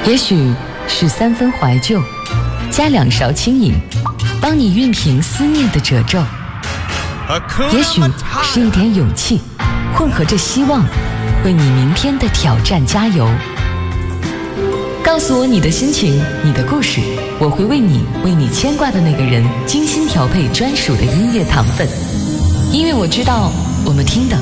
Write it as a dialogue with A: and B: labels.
A: 也许是3分怀旧，加2勺轻饮，帮你熨平思念的褶皱。也许是一点勇气，混合着希望，为你明天的挑战加油。告诉我你的心情，你的故事，我会为你牵挂的那个人精心调配专属的音乐糖分，因为我知道我们听的